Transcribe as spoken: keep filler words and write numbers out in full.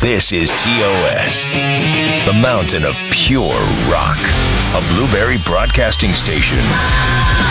This is T O S, the mountain of pure rock, a Blueberry Broadcasting Station.